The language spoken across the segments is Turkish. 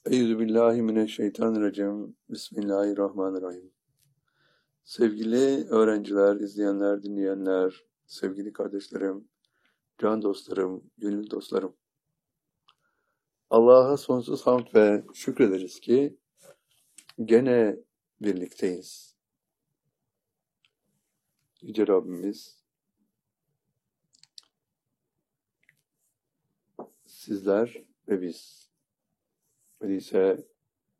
Euzubillahimineşşeytanirracim. Bismillahirrahmanirrahim. Sevgili öğrenciler, izleyenler, dinleyenler, sevgili kardeşlerim, can dostlarım, gönül dostlarım. Allah'a sonsuz hamd ve şükrederiz ki gene birlikteyiz. Yüce Rabbimiz sizler ve biz. Öyleyse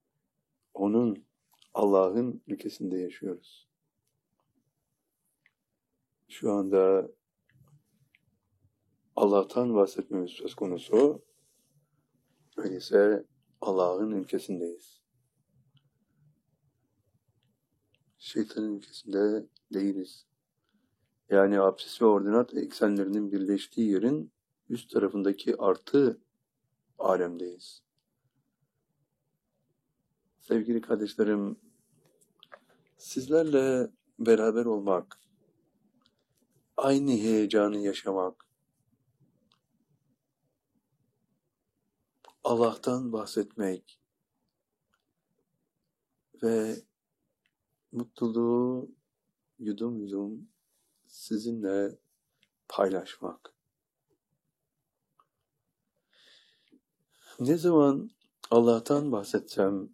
Allah'ın ülkesinde yaşıyoruz. Şu anda Allah'tan bahsetmemiz söz konusu. Öyleyse Allah'ın ülkesindeyiz. Şeytanın ülkesinde değiliz. Yani apsis ve ordinat eksenlerinin birleştiği yerin üst tarafındaki artı alemdeyiz. Sevgili kardeşlerim, sizlerle beraber olmak, aynı heyecanı yaşamak, Allah'tan bahsetmek ve mutluluğu yudum yudum sizinle paylaşmak. Ne zaman Allah'tan bahsetsem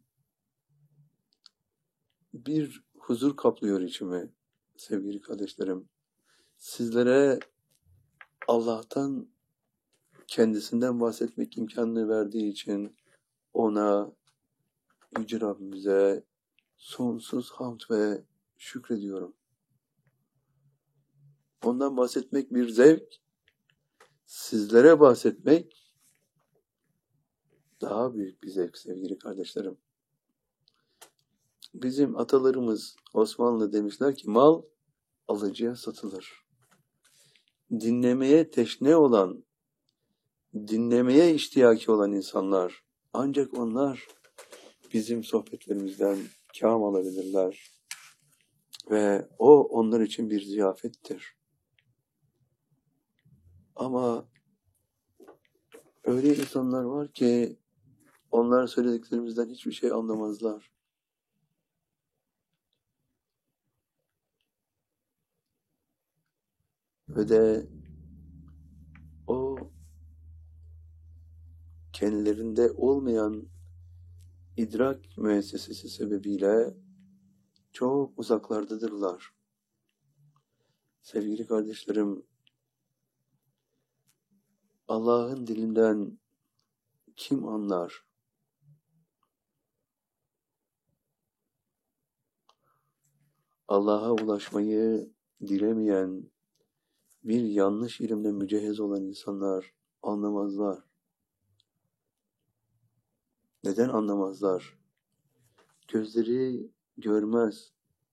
bir huzur kaplıyor içimi sevgili kardeşlerim. Sizlere Allah'tan, kendisinden bahsetmek imkanını verdiği için ona, Yüce Rabbimize sonsuz hamd ve şükrediyorum. Ondan bahsetmek bir zevk, sizlere bahsetmek daha büyük bir zevk sevgili kardeşlerim. Bizim atalarımız Osmanlı demişler ki mal alıcıya satılır. Dinlemeye teşne olan, dinlemeye iştiyaki olan insanlar, ancak onlar bizim sohbetlerimizden kâm alabilirler. Ve o onlar için bir ziyafettir. Ama öyle insanlar var ki onlar söylediklerimizden hiçbir şey anlamazlar. Ve de o kendilerinde olmayan idrak müessesesi sebebiyle çok uzaklardadırlar. Sevgili kardeşlerim, Allah'ın dilinden kim anlar? Allah'a ulaşmayı dilemeyen, bir yanlış ilimle mücehez olan insanlar anlamazlar. Neden anlamazlar? Gözleri görmez.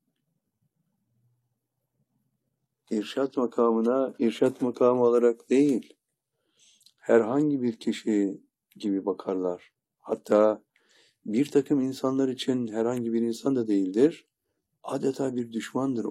İrşad makamına irşad makamı olarak değil, herhangi bir kişi gibi bakarlar. Hatta bir takım insanlar için herhangi bir insan da değildir, adeta bir düşmandır.